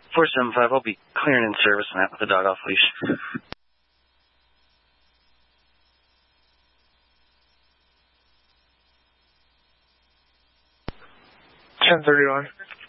475, I'll be clearing in service on that with the dog off leash. 1031.